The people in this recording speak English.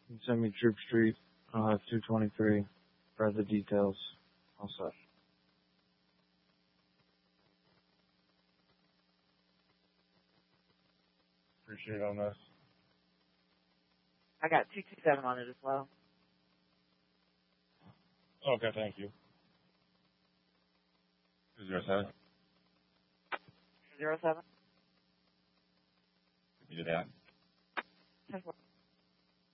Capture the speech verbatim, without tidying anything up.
You can send me Troop Street, uh, two twenty-three for the details. All set. Appreciate it on this. I got two two seven on it as well. Okay, thank you. two zero seven. Zero seven. You did that. Ten four.